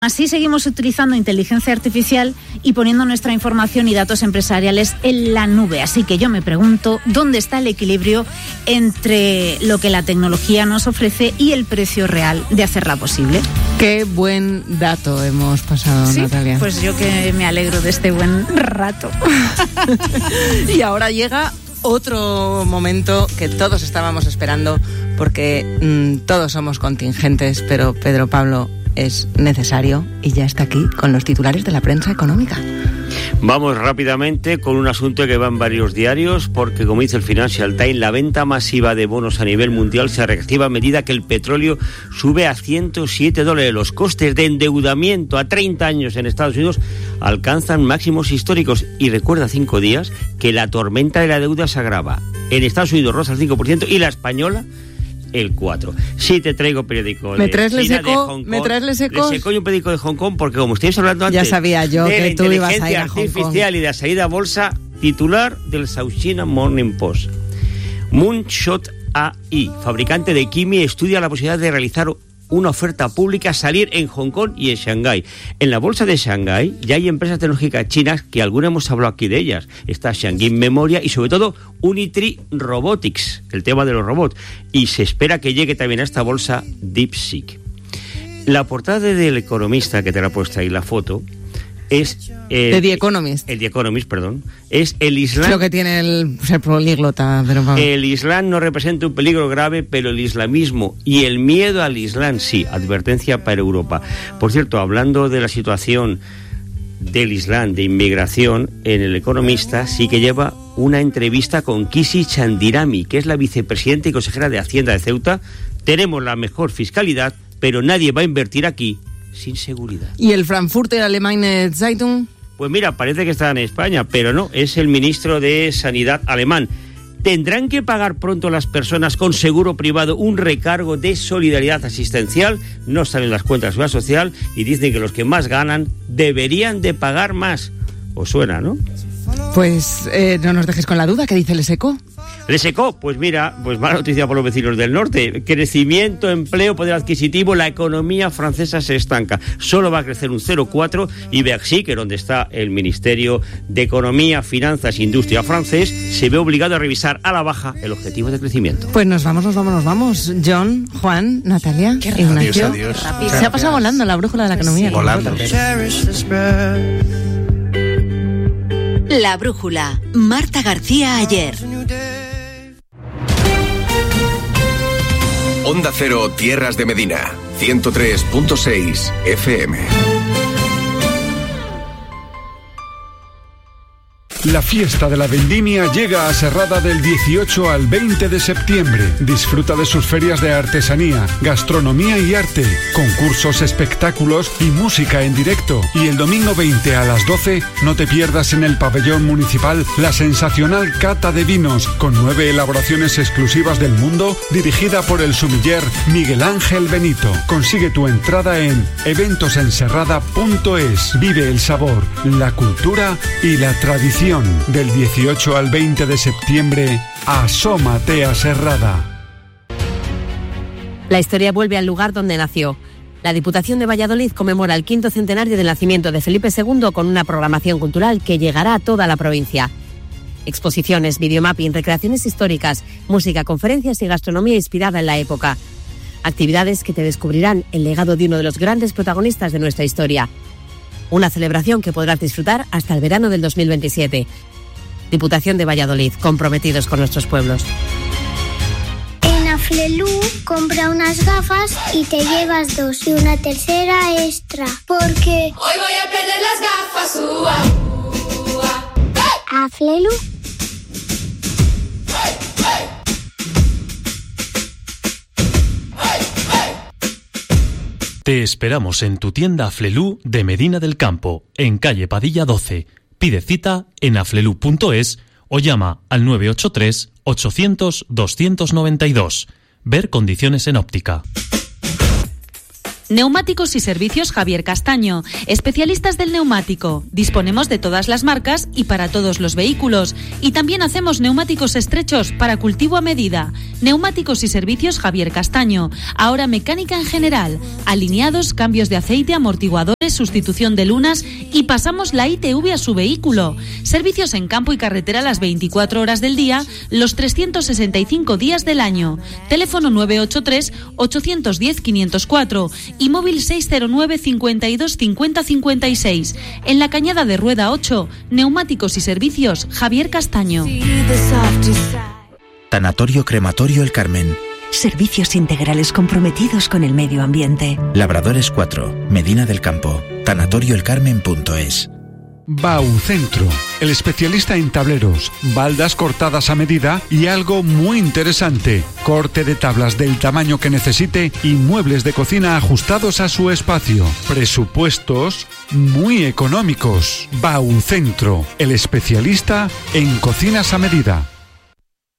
Así seguimos utilizando inteligencia artificial y poniendo nuestra información y datos empresariales en la nube. Así que yo me pregunto, ¿dónde está el equilibrio entre lo que la tecnología nos ofrece y el precio real de hacerla posible? Qué buen dato hemos pasado, ¿Sí? Natalia. Pues yo que me alegro de este buen rato. Y ahora llega otro momento que todos estábamos esperando, porque todos somos contingentes, pero Pedro Pablo es necesario y ya está aquí con los titulares de la prensa económica. Vamos rápidamente con un asunto que va en varios diarios, porque como dice el Financial Times, la venta masiva de bonos a nivel mundial se reactiva a medida que el petróleo sube a $107. Los costes de endeudamiento a 30 años en Estados Unidos alcanzan máximos históricos. Y recuerda 5 días que la tormenta de la deuda se agrava. En Estados Unidos roza el 5% y la española el 4%. Sí, te traigo periódico de ¿Me traes le China, seco? de Hong Kong. ¿Me traes le secos? Le seco y un periódico de Hong Kong, porque como estáis hablando antes Ya sabía yo de que la tú ibas a ir inteligencia a Hong Kong. artificial y de la salida a bolsa, titular del South China Morning Post. Moonshot AI, fabricante de Kimi, estudia la posibilidad de realizar una oferta pública, salir en Hong Kong y en Shanghái. En la bolsa de Shanghái ya hay empresas tecnológicas chinas que algunas hemos hablado aquí de ellas. Está Shangin Memoria y sobre todo Unitree Robotics, el tema de los robots. Y se espera que llegue también a esta bolsa DeepSeek. La portada del Economista, que te la he puesto ahí la foto, es de The Economist. El The Economist, perdón. Es el Islam. Lo que tiene el ser políglota, pero vamos. El Islam no representa un peligro grave, pero el islamismo y el miedo al Islam sí. Advertencia para Europa. Por cierto, hablando de la situación del Islam, de inmigración, en el Economista sí que lleva una entrevista con Kisi Chandirami, que es la vicepresidenta y consejera de Hacienda de Ceuta. Tenemos la mejor fiscalidad, pero nadie va a invertir aquí sin seguridad. ¿Y el Frankfurter Allgemeine Zeitung? Pues mira, parece que está en España, pero no, es el ministro de Sanidad alemán. ¿Tendrán que pagar pronto las personas con seguro privado un recargo de solidaridad asistencial? No salen las cuentas de seguridad social y dicen que los que más ganan deberían de pagar más. ¿Os suena, no? Pues no nos dejes con la duda. ¿Qué dice el SECO? ¿Le secó? Pues mira, pues mala noticia por los vecinos del norte. Crecimiento, empleo, poder adquisitivo, la economía francesa se estanca. Solo va a crecer un 0,4 y Bercy, que es donde está el Ministerio de Economía, Finanzas e Industria francés, se ve obligado a revisar a la baja el objetivo de crecimiento. Pues nos vamos. John, Juan, Natalia, Ignacio. Adiós. Se ha pasado volando la brújula de la economía. Volando. La brújula. Marta García Ayer. Onda Cero, Tierras de Medina, 103.6 FM. La fiesta de la vendimia llega a Serrada del 18 al 20 de septiembre. Disfruta de sus ferias de artesanía, gastronomía y arte, concursos, espectáculos y música en directo. Y el domingo 20 a las 12 no te pierdas en el pabellón municipal la sensacional cata de vinos con 9 elaboraciones exclusivas del mundo dirigida por el sommelier Miguel Ángel Benito. Consigue tu entrada en eventosenserrada.es. Vive el sabor, la cultura y la tradición. Del 18 al 20 de septiembre, asómate a Serrada. La historia vuelve al lugar donde nació. La Diputación de Valladolid conmemora el 5º centenario del nacimiento de Felipe II con una programación cultural que llegará a toda la provincia. Exposiciones, videomapping, recreaciones históricas, música, conferencias y gastronomía inspirada en la época. Actividades que te descubrirán el legado de uno de los grandes protagonistas de nuestra historia. Una celebración que podrás disfrutar hasta el verano del 2027. Diputación de Valladolid, comprometidos con nuestros pueblos. En Aflelu compra unas gafas y te llevas 2 y una tercera extra. Porque hoy voy a perder las gafas. Aflelu. Te esperamos en tu tienda Aflelu de Medina del Campo, en calle Padilla 12. Pide cita en aflelu.es o llama al 983 800 292. Ver condiciones en óptica. Neumáticos y servicios Javier Castaño, especialistas del neumático. Disponemos de todas las marcas y para todos los vehículos. Y también hacemos neumáticos estrechos para cultivo a medida. Neumáticos y servicios Javier Castaño. Ahora mecánica en general. Alineados, cambios de aceite, amortiguadores, sustitución de lunas y pasamos la ITV a su vehículo. Servicios en campo y carretera las 24 horas del día, los 365 días del año. Teléfono 983 810 504 y móvil 609 52 50 56. En la Cañada de Rueda 8, neumáticos y servicios Javier Castaño. Tanatorio Crematorio El Carmen. Servicios integrales comprometidos con el medio ambiente. Labradores 4, Medina del Campo. Tanatorioelcarmen.es. Baucentro, el especialista en tableros, baldas cortadas a medida y algo muy interesante, corte de tablas del tamaño que necesite y muebles de cocina ajustados a su espacio. Presupuestos muy económicos. Baucentro, el especialista en cocinas a medida.